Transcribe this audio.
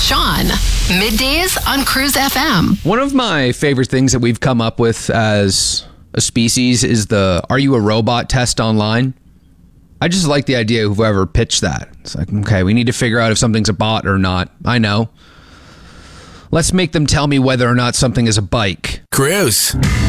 Sean. Middays on Cruise FM. One of my favorite things that we've come up with as a species is the "Are you a robot?" test online. I just like the idea of whoever pitched that. It's like, okay, we need to figure out if something's a bot or not. I know. Let's make them tell me whether or not something is a bike. Cruise.